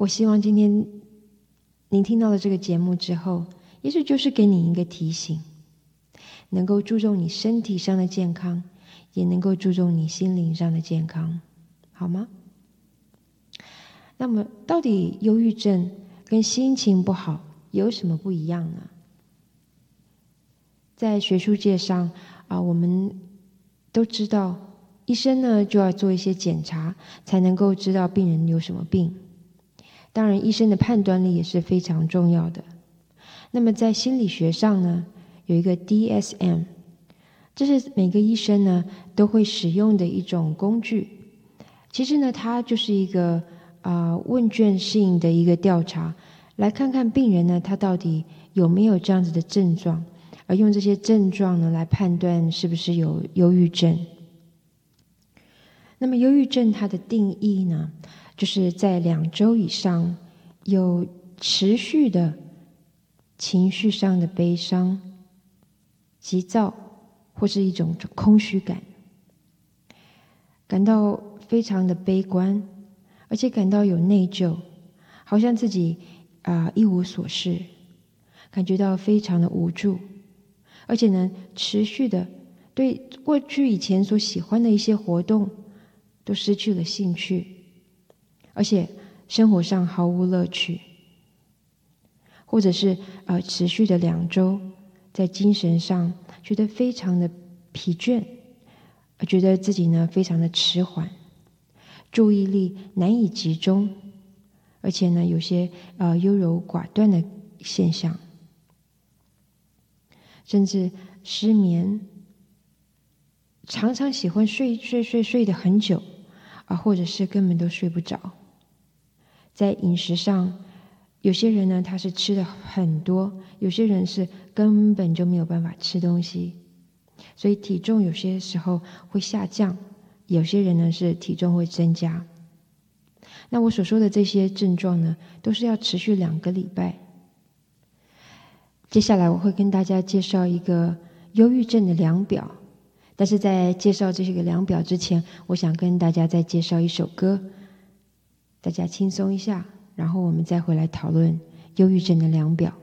我希望今天您听到了这个节目之后，也许就是给你一个提醒，能够注重你身体上的健康，也能够注重你心灵上的健康，好吗？那么到底忧郁症跟心情不好有什么不一样呢？在学术界上我们都知道，医生呢就要做一些检查，才能够知道病人有什么病。当然，医生的判断力也是非常重要的。那么在心理学上呢，有一个 DSM， 这是每个医生呢都会使用的一种工具。其实呢，它就是一个问卷性的一个调查，来看看病人呢他到底有没有这样子的症状，而用这些症状呢来判断是不是有忧郁症。那么忧郁症它的定义呢，就是在2周以上有持续的情绪上的悲伤、急躁或是一种空虚感，感到非常的悲观，而且感到有内疚，好像自己一无所事，感觉到非常的无助，而且呢持续的对过去以前所喜欢的一些活动都失去了兴趣，而且生活上毫无乐趣，或者是持续的2周，在精神上觉得非常的疲倦，觉得自己呢非常的迟缓，注意力难以集中，而且呢有些优柔寡断的现象，甚至失眠，常常喜欢睡得很久或者是根本都睡不着。在饮食上，有些人呢他是吃的很多，有些人是根本就没有办法吃东西，所以体重有些时候会下降，有些人呢是体重会增加。那我所说的这些症状呢，都是要持续2个礼拜。接下来我会跟大家介绍一个忧郁症的量表，但是在介绍这个量表之前，我想跟大家再介绍一首歌，大家轻松一下，然后我们再回来讨论忧郁症的量表。